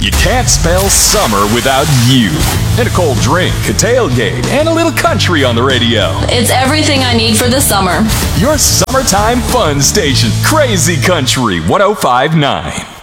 You can't spell summer without you. And a cold drink, a tailgate, and a little country on the radio. It's everything I need for the summer. Your summertime fun station, Crazy Country 105.9.